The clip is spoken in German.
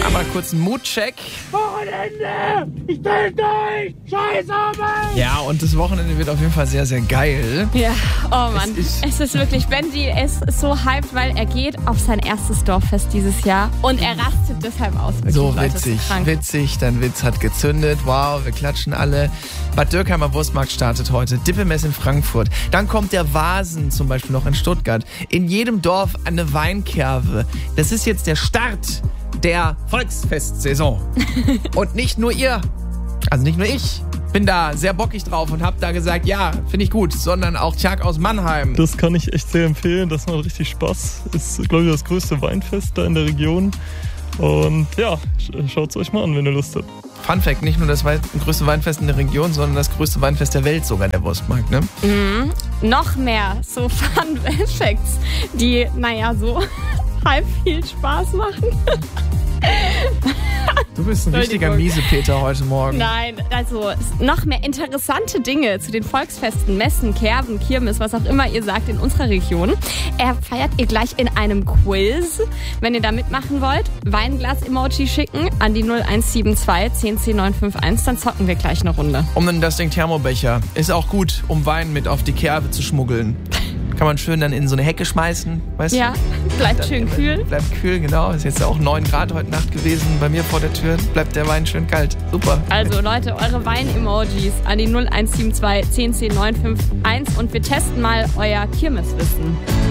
Einmal kurz einen Moodcheck. Wochenende! Ich will durch! Scheiß Arbeit! Ja, und das Wochenende wird auf jeden Fall sehr, sehr geil. Ja, oh Mann. Es ist wirklich, Benji ist so hyped, weil er geht auf sein erstes Dorffest dieses Jahr und er rastet deshalb aus. Wirklich, So Leute, witzig, ist krank. witzig. Dein Witz hat gezündet. Wow, wir klatschen alle. Bad Dürkheimer Wurstmarkt startet heute. Dippemess in Frankfurt. Dann kommt der Vasen zum Beispiel noch in Stuttgart. In jedem Dorf eine Weinkerve. Das ist jetzt der Start der Volksfestsaison. Und nicht nur ihr, also nicht nur ich, bin da sehr bockig drauf und hab da gesagt, ja, finde ich gut, sondern auch Tjag aus Mannheim. Das kann ich echt sehr empfehlen, das macht richtig Spaß. Ist, glaube ich, das größte Weinfest da in der Region. Und ja, schaut es euch mal an, wenn ihr Lust habt. Fun Fact, nicht nur das größte Weinfest in der Region, sondern das größte Weinfest der Welt sogar, der Wurstmarkt, ne? Noch mehr so Fun Facts, die, so halb viel Spaß machen. Du bist ein richtiger Miesepeter heute Morgen. Nein, also noch mehr interessante Dinge zu den Volksfesten, Messen, Kerben, Kirmes, was auch immer ihr sagt in unserer Region. Feiert ihr gleich in einem Quiz. Wenn ihr da mitmachen wollt, Weinglas-Emoji schicken an die 0172 1010 951, dann zocken wir gleich eine Runde. Um das Ding Thermobecher. Ist auch gut, um Wein mit auf die Kerbe zu schmuggeln. Kann man schön dann in so eine Hecke schmeißen, weißt du? Ja, bleibt schön kühl. Bleibt kühl, genau. Ist jetzt auch 9 Grad heute Nacht gewesen bei mir vor der Tür. Bleibt der Wein schön kalt. Super. Also Leute, eure Wein-Emojis an die 0172 1010 951 und wir testen mal euer Kirmeswissen.